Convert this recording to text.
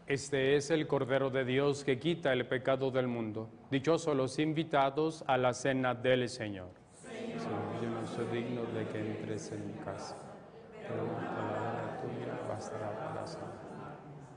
Este es el Cordero de Dios que quita el pecado del mundo. Dichosos los invitados a la cena del Señor. Señor, yo no soy digno de que entres en mi casa, pero una palabra tuya bastará para salvar.